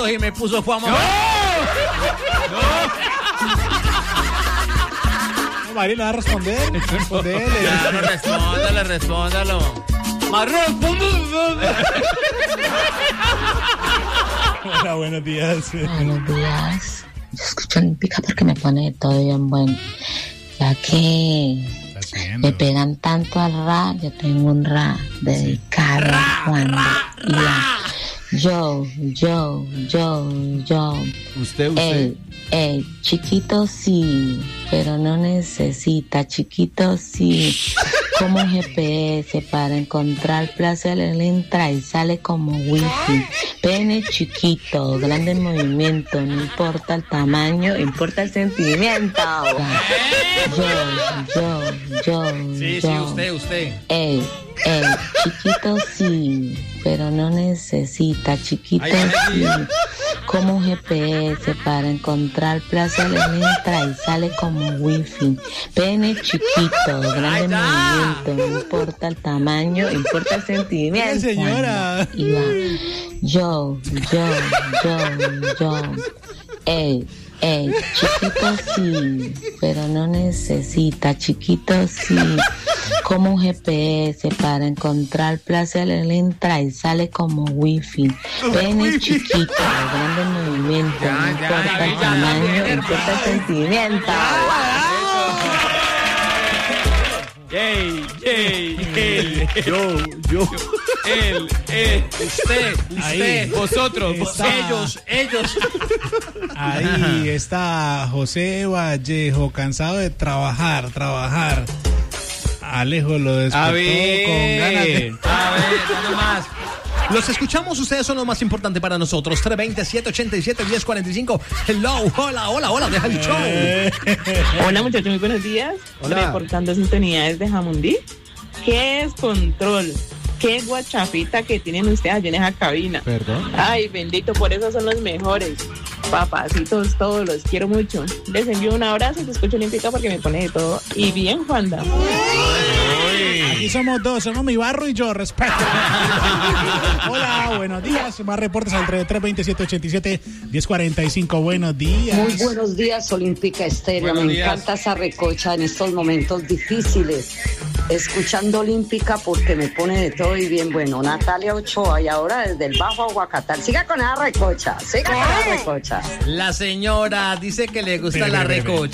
ojos y me puso Juan No, Mario, ¿le va a responder? Claro, respóndalo. Hola, buenos días. Buenos días. Yo escucho Olímpica porque me pone todo bien bueno. Ya que me pegan tanto al rap, yo tengo un rap dedicado a Juanda. Yo. Usted. Chiquito sí, pero no necesita. Chiquito sí, como un GPS para encontrar placer. Él entra y sale como wifi. Pene chiquito, grande movimiento, no importa el tamaño, importa el sentimiento. Yo. Sí, usted. Chiquito sí, pero no necesita. Chiquito sí, como un GPS para encontrar placer. Él entra y sale como wifi. Pene chiquito, grande movimiento, no importa el tamaño, importa el sentimiento. Señora. Y va. Yo. Chiquito sí, pero no necesita. Chiquito sí, como un GPS para encontrar placer. Él entra y sale como wifi. Pene chiquito, grande movimiento, no importa el tamaño, importa el sentimiento. Yo. Él, usted, Ahí. vosotros, ellos. Ahí está José Vallejo, cansado de trabajar. Alejo lo despertó con ganas de... nada más. Los escuchamos, ustedes son lo más importante para nosotros. 320-787-1045. Hello, hola, deja el show. Hola muchachos, muy buenos días. Reportando sintonía desde Jamundí. ¿Qué es control? ¿Qué guachafita que tienen ustedes allá en esa cabina? Perdón. Ay, bendito, por eso son los mejores. Papacitos, todos los quiero mucho. Les envío un abrazo y te escucho Olímpica porque me pone de todo. Y bien, Juanda. Aquí somos dos, somos mi barro y yo, respeto. Hola, buenos días. Más reportes al 320-787-1045. Buenos días. Muy buenos días, Olímpica Estéreo. Buenos Me días. encanta esa recocha en estos momentos difíciles. Escuchando Olímpica porque me pone de todo y bien bueno. Natalia Ochoa y ahora desde el Bajo Aguacatal. Siga con esa recocha, La señora dice que le gusta la recocha.